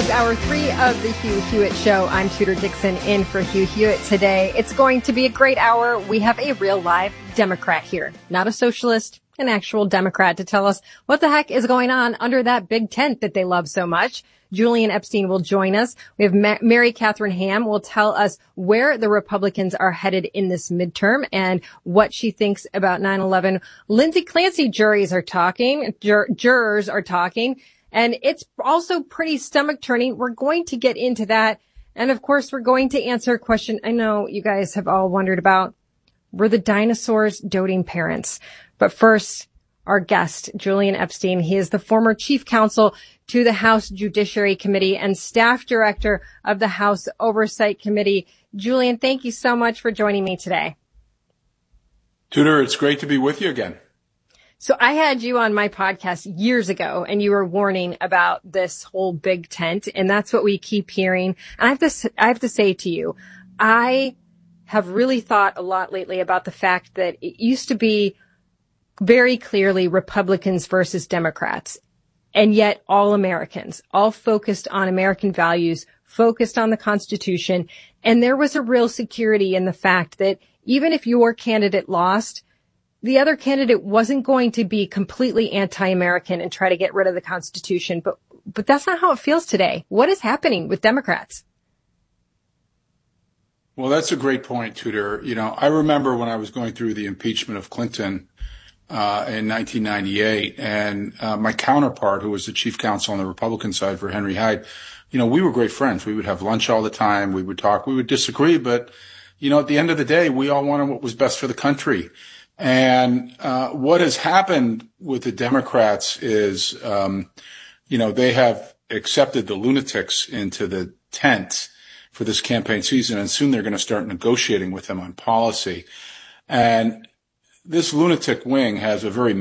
is hour 3 of the Hugh Hewitt Show. I'm Tudor Dixon in for Hugh Hewitt today. It's going to be a great hour. We have a real live Democrat here, not a socialist, an actual Democrat to tell us what the heck is going on under that big tent that they love so much. Julian Epstein will join us. We have Mary Catherine Ham will tell us where the Republicans are headed in this midterm and what she thinks about 9/11. Lindsay Clancy jurors are talking, and it's also pretty stomach turning. We're going to get into that. And of course, we're going to answer a question I know you guys have all wondered about. Were the dinosaurs doting parents? But first, our guest, Julian Epstein. He is the former chief counsel to the House Judiciary Committee and staff director of the House Oversight Committee. Julian, thank you so much for joining me today. Tudor, it's great to be with you again. So I had you on my podcast years ago, and you were warning about this whole big tent, and that's what we keep hearing. And I have to say to you, I have really thought a lot lately about the fact that it used to be very clearly Republicans versus Democrats, and yet all Americans, all focused on American values, focused on the Constitution, and there was a real security in the fact that even if your candidate lost, the other candidate wasn't going to be completely anti-American and try to get rid of the Constitution. But that's not how it feels today. What is happening with Democrats? Well, that's a great point, Tudor. You know, I remember when I was going through the impeachment of Clinton in 1998, and my counterpart, who was the chief counsel on the Republican side for Henry Hyde, you know, we were great friends. We would have lunch all the time. We would talk. We would disagree. But, you know, at the end of the day, we all wanted what was best for the country. And what has happened with the Democrats is, you know, they have accepted the lunatics into the tent for this campaign season, and soon they're going to start negotiating with them on policy. And this lunatic wing has a very